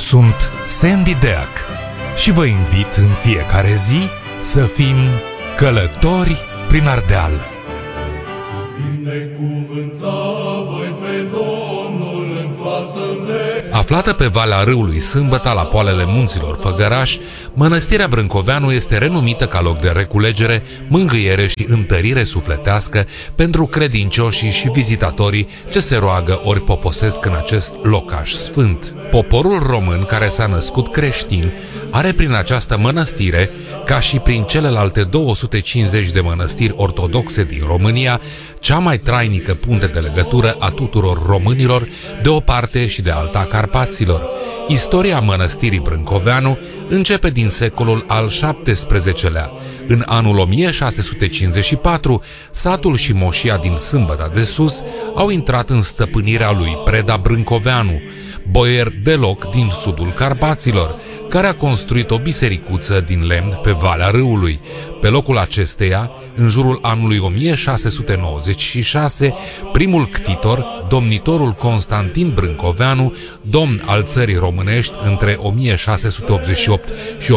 Sunt Sandy Deac și vă invit în fiecare zi să fim călători prin Ardeal. Binecuvântat voi pe Domnul în toată vremea. Aflată pe Valea Râului Sâmbăta, la poalele munților Făgăraș, Mănăstirea Brâncoveanu este renumită ca loc de reculegere, mângâiere și întărire sufletească pentru credincioșii și vizitatorii ce se roagă ori poposesc în acest locaș sfânt. Poporul român care s-a născut creștin are prin această mănăstire, ca și prin celelalte 250 de mănăstiri ortodoxe din România, cea mai trainică punte de legătură a tuturor românilor de o parte și de alta a Carpaților. Istoria mănăstirii Brâncoveanu începe din secolul al XVII-lea. În anul 1654, satul și moșia din Sâmbăta de Sus au intrat în stăpânirea lui Preda Brâncoveanu, boier deloc din sudul Carpaților, care a construit o bisericuță din lemn pe Valea Râului. Pe locul acesteia, în jurul anului 1696, primul ctitor, domnitorul Constantin Brâncoveanu, domn al țării românești între 1688 și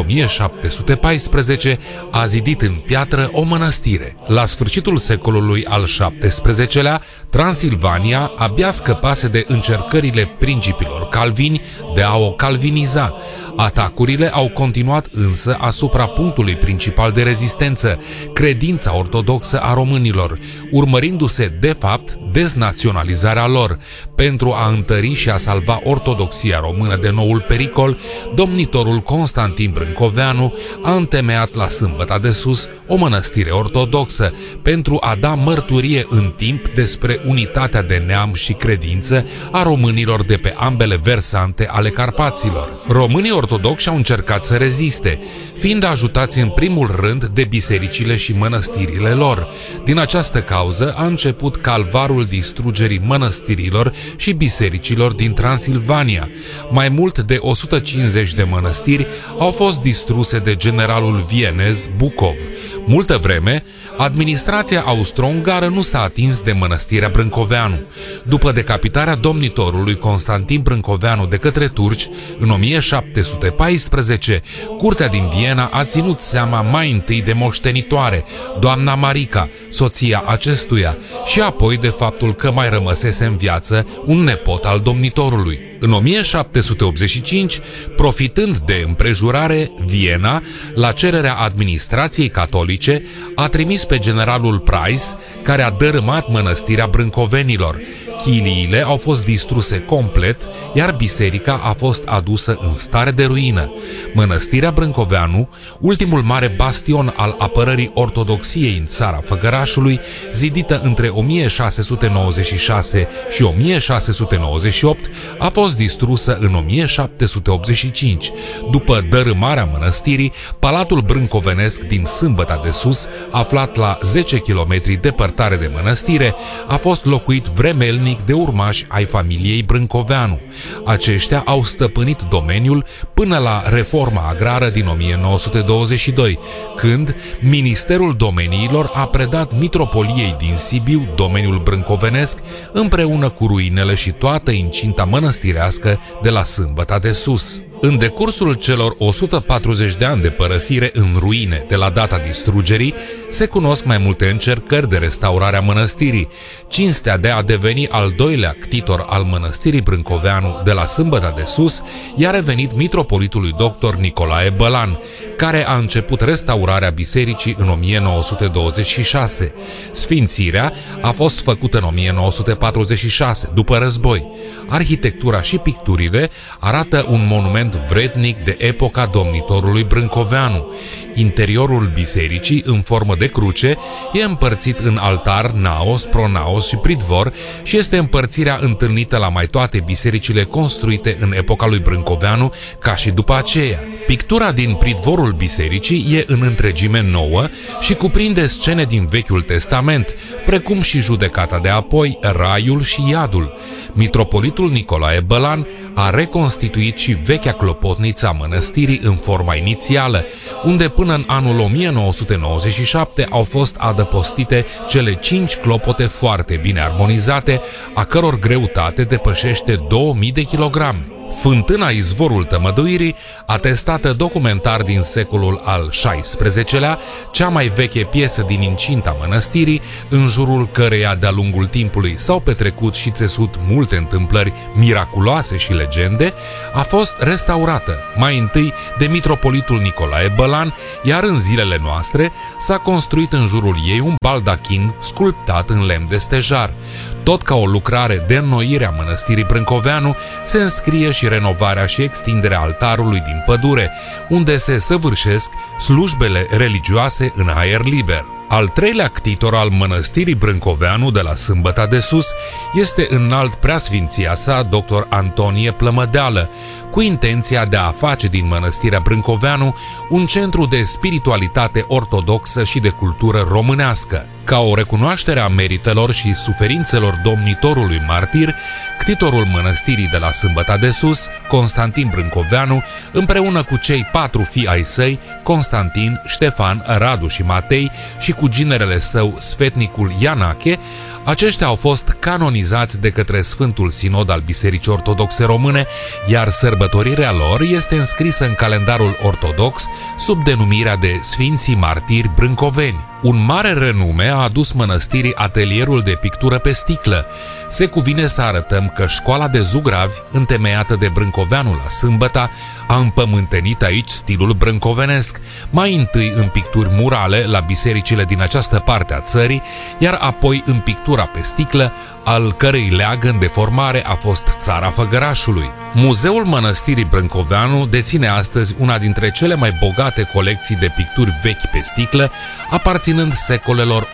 1714, a zidit în piatră o mănăstire. La sfârșitul secolului al XVII-lea, Transilvania abia scăpase de încercările principilor calvini de a o calviniza. Atacurile au continuat însă asupra punctului principal de rezistență, credința ortodoxă a românilor, urmărindu-se de fapt deznaționalizarea lor. Pentru a întări și a salva ortodoxia română de noul pericol, domnitorul Constantin Brâncoveanu a întemeiat la Sâmbăta de Sus o mănăstire ortodoxă pentru a da mărturie în timp despre unitatea de neam și credință a românilor de pe ambele versante ale Carpaților. Românii ortodoxi au încercat să reziste, fiind ajutați în primul rând de bisericile și mănăstirile lor. Din această cauză a început calvarul distrugerii mănăstirilor și bisericilor din Transilvania. Mai mult de 150 de mănăstiri au fost distruse de generalul vienez Bucov. Multă vreme, administrația austro-ungară nu s-a atins de mănăstirea Brâncoveanu. După decapitarea domnitorului Constantin Brâncoveanu de către turci, în 1714, curtea din Viena a ținut seama mai întâi de moștenitoare, doamna Marica, soția acestuia, și apoi de faptul că mai rămăsese în viață un nepot al domnitorului. În 1785, profitând de împrejurare, Viena, la cererea administrației catolice, a trimis pe generalul Price, care a dărâmat mănăstirea brâncovenilor. Chiliile au fost distruse complet, iar biserica a fost adusă în stare de ruină. Mănăstirea Brâncoveanu, ultimul mare bastion al apărării ortodoxiei în țara Făgărașului, zidită între 1696 și 1698, a fost distrusă în 1785. După dărâmarea mănăstirii, Palatul Brâncovenesc din Sâmbăta de Sus, aflat la 10 km departare de mănăstire, a fost locuit vremelnic de urmași ai familiei Brâncoveanu. Aceștia au stăpânit domeniul până la reforma agrară din 1922, când Ministerul Domeniilor a predat Mitropoliei din Sibiu domeniul brâncovenesc împreună cu ruinele și toată incinta mănăstirească de la Sâmbăta de Sus. În decursul celor 140 de ani de părăsire în ruine de la data distrugerii, se cunosc mai multe încercări de restaurare a mănăstirii. Cinstea de a deveni al doilea ctitor al mănăstirii Brâncoveanu de la Sâmbăta de Sus i-a revenit mitropolitului dr. Nicolae Bălan, care a început restaurarea bisericii în 1926. Sfințirea a fost făcută în 1946, după război. Arhitectura și picturile arată un monument vrednic de epoca domnitorului Brâncoveanu. Interiorul bisericii, în formă de cruce, e împărțit în altar, naos, pronaos și pridvor și este împărțirea întâlnită la mai toate bisericile construite în epoca lui Brâncoveanu, ca și după aceea. Pictura din pridvorul bisericii e în întregime nouă și cuprinde scene din Vechiul Testament, precum și judecata de apoi, raiul și iadul. Mitropolitul Nicolae Bălan a reconstituit și vechea clopotniță a mănăstirii în forma inițială, unde până în anul 1997 au fost adăpostite cele 5 clopote foarte bine armonizate, a căror greutate depășește 2000 de kilograme. Fântâna Izvorul Tămăduirii, atestată documentar din secolul al XVI-lea, cea mai veche piesă din incinta mănăstirii, în jurul căreia de-a lungul timpului s-au petrecut și țesut multe întâmplări miraculoase și legende, a fost restaurată, mai întâi de mitropolitul Nicolae Bălan, iar în zilele noastre s-a construit în jurul ei un baldachin sculptat în lemn de stejar. Tot ca o lucrare de înnoire a mănăstirii Brâncoveanu, se înscrie și renovarea și extinderea altarului din pădure, unde se săvârșesc slujbele religioase în aer liber. Al treilea ctitor al mănăstirii Brâncoveanu de la Sâmbăta de Sus este înalt preasfinția sa dr. Antonie Plămădeală, cu intenția de a face din mănăstirea Brâncoveanu un centru de spiritualitate ortodoxă și de cultură românească. Ca o recunoaștere a meritelor și suferințelor domnitorului martir, ctitorul mănăstirii de la Sâmbăta de Sus, Constantin Brâncoveanu, împreună cu cei 4 fii ai săi, Constantin, Ștefan, Radu și Matei, și cu ginerele său, sfetnicul Ianache, aceștia au fost canonizați de către Sfântul Sinod al Bisericii Ortodoxe Române, iar sărbătorirea lor este înscrisă în calendarul ortodox sub denumirea de Sfinții Martiri Brâncoveni. Un mare renume a adus mănăstirii atelierul de pictură pe sticlă. Se cuvine să arătăm că școala de zugravi, întemeiată de Brâncoveanu la Sâmbăta, a împământenit aici stilul brâncovenesc, mai întâi în picturi murale la bisericile din această parte a țării, iar apoi în pictura pe sticlă, al cărei leagăn de formare a fost Țara Făgărașului. Muzeul Mănăstirii Brâncoveanu deține astăzi una dintre cele mai bogate colecții de picturi vechi pe sticlă, aparținând secolelor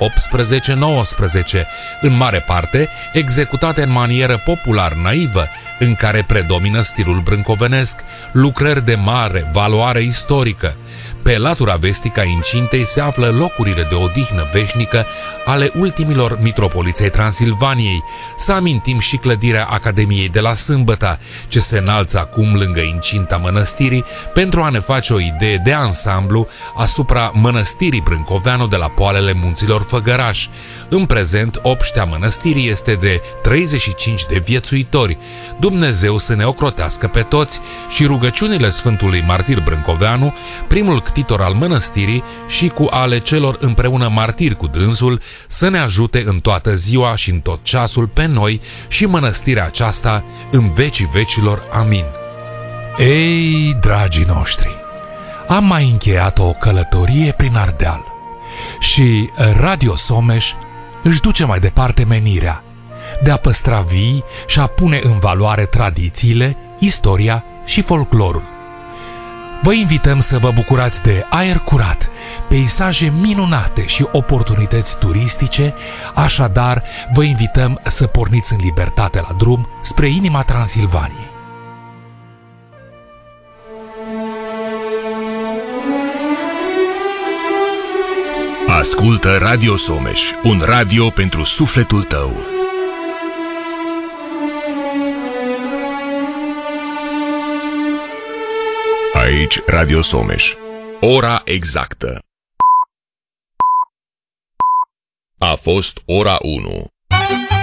18-19, în mare parte executate în manieră popular naivă, în care predomină stilul brâncovenesc, lucrări de mare valoare istorică. Pe latura vestică a incintei se află locurile de odihnă veșnică ale ultimilor mitropoliți ai Transilvaniei. Să amintim și clădirea Academiei de la Sâmbăta, ce se înalță acum lângă incinta mănăstirii, pentru a ne face o idee de ansamblu asupra mănăstirii Brâncoveanu de la poalele munților Făgăraș. În prezent, obștea mănăstirii este de 35 de viețuitori. Dumnezeu să ne ocrotească pe toți și rugăciunile Sfântului Martir Brâncoveanu, primul ctitor al mănăstirii, și cu ale celor împreună martiri cu dânsul, să ne ajute în toată ziua și în tot ceasul pe noi și mănăstirea aceasta în vecii vecilor. Amin. Ei, dragii noștri, am mai încheiat o călătorie prin Ardeal și Radio Someș își duce mai departe menirea de a păstra vii și a pune în valoare tradițiile, istoria și folclorul. Vă invităm să vă bucurați de aer curat, peisaje minunate și oportunități turistice, așadar vă invităm să porniți în libertate la drum spre inima Transilvaniei. Ascultă Radio Someș, un radio pentru sufletul tău. Aici Radio Someș. Ora exactă. A fost ora 1.